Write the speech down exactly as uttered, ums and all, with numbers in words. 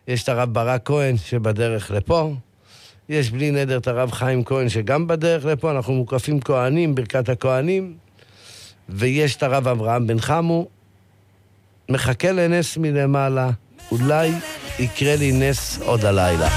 יש את הרב ברק כהן שבדרך לפה, יש בלי נדר את הרב חיים כהן שגם בדרך לפה, אנחנו מוקפים כהנים, ברכת הכהנים, ויש את הרב אברהם בן חמו, מחכה לנס מלמעלה, אולי יקרה לי נס עוד הלילה.